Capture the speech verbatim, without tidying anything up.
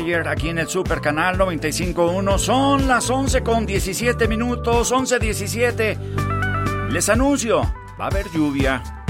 Mayer aquí en el Super Canal noventa y cinco punto uno. Son las once con diecisiete minutos, once diecisiete. Les anuncio, va a haber lluvia.